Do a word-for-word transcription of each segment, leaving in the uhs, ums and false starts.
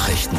Nachrichten.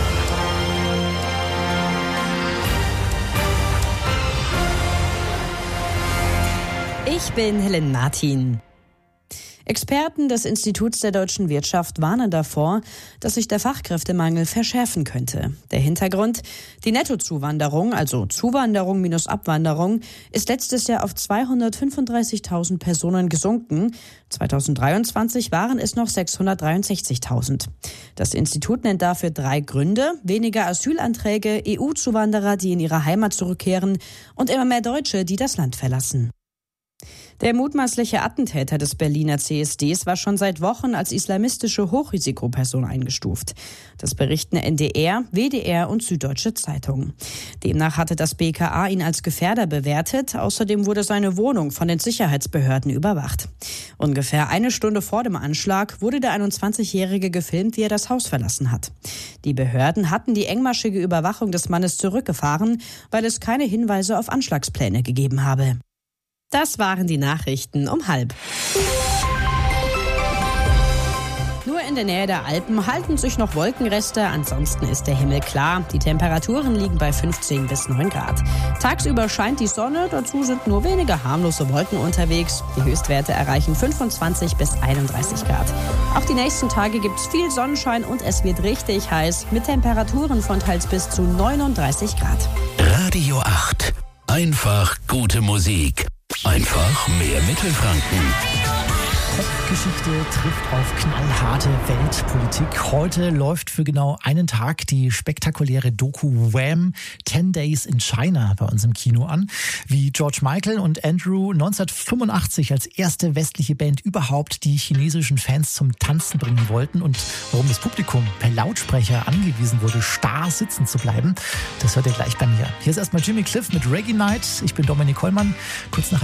Ich bin Helen Martin. Experten des Instituts der deutschen Wirtschaft warnen davor, dass sich der Fachkräftemangel verschärfen könnte. Der Hintergrund: Die Nettozuwanderung, also Zuwanderung minus Abwanderung, ist letztes Jahr auf zweihundertfünfunddreißigtausend Personen gesunken. zweitausenddreiundzwanzig waren es noch sechshundertdreiundsechzigtausend. Das Institut nennt dafür drei Gründe: weniger Asylanträge, E U-Zuwanderer, die in ihre Heimat zurückkehren, und immer mehr Deutsche, die das Land verlassen. Der mutmaßliche Attentäter des Berliner C S Ds war schon seit Wochen als islamistische Hochrisikoperson eingestuft. Das berichten N D R, W D R und Süddeutsche Zeitung. Demnach hatte das B K A ihn als Gefährder bewertet. Außerdem wurde seine Wohnung von den Sicherheitsbehörden überwacht. Ungefähr eine Stunde vor dem Anschlag wurde der einundzwanzigjährige gefilmt, wie er das Haus verlassen hat. Die Behörden hatten die engmaschige Überwachung des Mannes zurückgefahren, weil es keine Hinweise auf Anschlagspläne gegeben habe. Das waren die Nachrichten um halb. Nur in der Nähe der Alpen halten sich noch Wolkenreste, ansonsten ist der Himmel klar. Die Temperaturen liegen bei fünfzehn bis neun Grad. Tagsüber scheint die Sonne, dazu sind nur wenige harmlose Wolken unterwegs. Die Höchstwerte erreichen fünfundzwanzig bis einunddreißig Grad. Auch die nächsten Tage gibt's viel Sonnenschein und es wird richtig heiß, mit Temperaturen von teils bis zu neununddreißig Grad. Radio acht. Einfach gute Musik. Einfach mehr Mittelfranken. Geschichte trifft auf knallharte Weltpolitik. Heute läuft für genau einen Tag die spektakuläre Doku Wham! Ten Days in China bei uns im Kino an. Wie George Michael und Andrew neunzehnhundertfünfundachtzig als erste westliche Band überhaupt die chinesischen Fans zum Tanzen bringen wollten und warum das Publikum per Lautsprecher angewiesen wurde, starr sitzen zu bleiben, das hört ihr gleich bei mir. Hier ist erstmal Jimmy Cliff mit Reggae Night. Ich bin Dominik Hollmann. Kurz nach